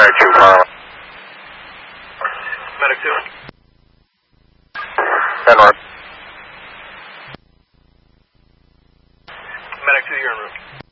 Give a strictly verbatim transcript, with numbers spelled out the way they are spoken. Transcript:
Medic two, Carl. Medic two. ten North. Medic two, you're en route.